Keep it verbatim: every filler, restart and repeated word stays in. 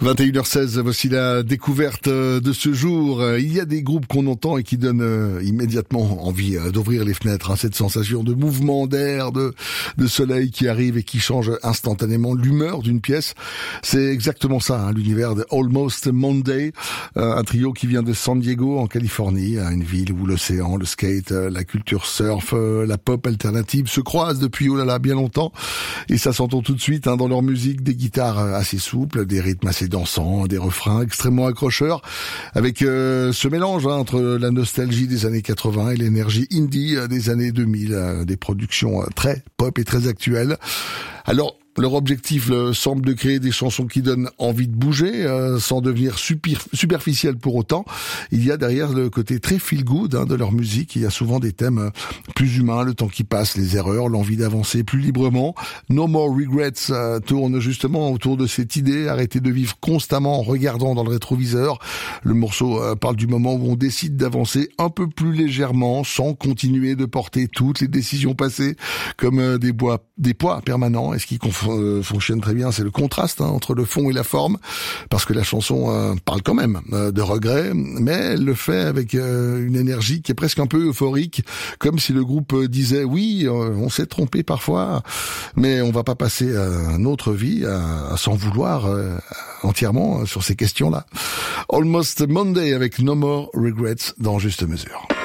vingt et une heures seize, voici la découverte de ce jour. Il y a des groupes qu'on entend et qui donnent immédiatement envie d'ouvrir les fenêtres, hein, cette sensation de mouvement d'air, de, de soleil qui arrive et qui change instantanément l'humeur d'une pièce. C'est exactement ça, hein, l'univers de Almost Monday, un trio qui vient de San Diego en Californie, une ville où l'océan, le skate, la culture surf, la pop alternative se croisent depuis oh là là bien longtemps, et ça s'entend tout de suite, hein, dans leur musique, des guitares assez souples, des rythmes assez dansants, des refrains extrêmement accrocheurs, avec euh, ce mélange, hein, entre la nostalgie des années quatre-vingts et l'énergie indie des années deux mille, euh, des productions euh, très pop et très actuelles. Alors, leur objectif euh, semble de créer des chansons qui donnent envie de bouger, euh, sans devenir super, superficielles pour autant. Il y a derrière le côté très feel-good, hein, de leur musique. Il y a souvent des thèmes euh, plus humains, le temps qui passe, les erreurs, l'envie d'avancer plus librement. No More Regrets euh, tourne justement autour de cette idée, arrêter de vivre constamment en regardant dans le rétroviseur. Le morceau euh, parle du moment où on décide d'avancer un peu plus légèrement, sans continuer de porter toutes les décisions passées comme euh, des, bois, des poids permanents. Et ce qui confond fonctionne très bien, c'est le contraste, hein, entre le fond et la forme, parce que la chanson euh, parle quand même euh, de regrets, mais elle le fait avec euh, une énergie qui est presque un peu euphorique, comme si le groupe euh, disait oui, euh, on s'est trompé parfois, mais on va pas passer à notre vie à, à s'en vouloir euh, entièrement sur ces questions-là. Almost Monday avec No More Regrets dans Juste Mesure.